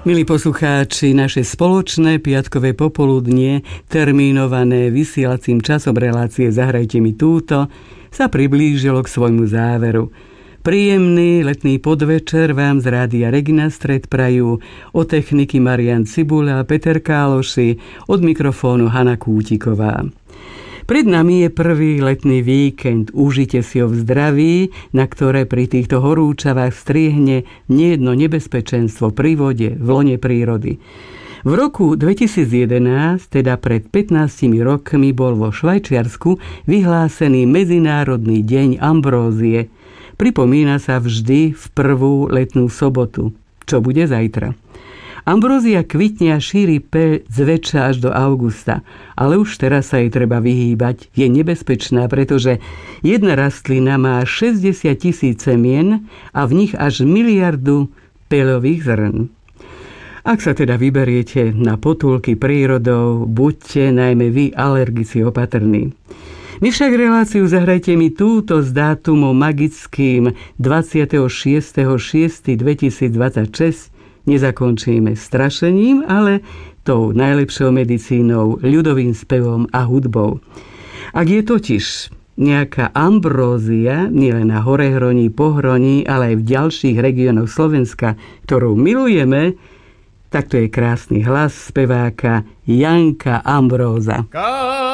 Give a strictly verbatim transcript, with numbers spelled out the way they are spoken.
Milí poslucháči, naše spoločné piatkové popoludnie, termínované vysielacím časom relácie Zahrajte mi túto, sa priblížilo k svojmu záveru. Príjemný letný podvečer vám z Rádia Regina Stred prajú od techniky Marian Cibula, Peter Káloši, od mikrofónu Hana Kútiková. Pred nami je prvý letný víkend. Užite si ho v zdraví, na ktoré pri týchto horúčavách striehne nejedno nebezpečenstvo pri vode v lone prírody. V roku dvetisícjedenásť, teda pred pätnástimi rokmi, bol vo Švajčiarsku vyhlásený Medzinárodný deň ambrózie. Pripomína sa vždy v prvú letnú sobotu. Čo bude zajtra? Ambrózia kvitne a šíri peľ zväčša až do augusta, ale už teraz sa jej treba vyhýbať. Je nebezpečná, pretože jedna rastlina má šesťdesiat tisíc semien a v nich až miliardu peľových zrn. Ak sa teda vyberiete na potulky prírodou, buďte najmä vy alergici opatrní. My však reláciu Zahrajte mi túto s dátumom magickým dvadsiateho šiesteho šiesteho dvetisícdvadsaťšesť nezakončíme strašením, ale tou najlepšou medicínou, ľudovým spevom a hudbou. Ak je totiž nejaká ambrózia, nielen na Horehroní, Pohroní, ale aj v ďalších regiónoch Slovenska, ktorú milujeme, tak to je krásny hlas speváka Janka Ambróza.